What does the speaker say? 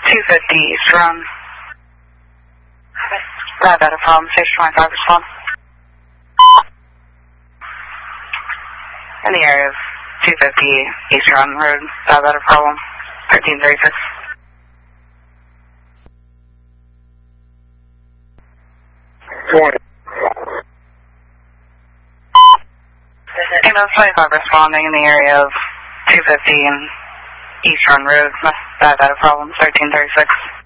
250 East Run. I've had a problem. Station 25 respond. In the area of 250 East Run Road. I've had a problem. 1336. Ambulance 25 responding in the area of 250 and East Run Road. I've had a problem. 1336.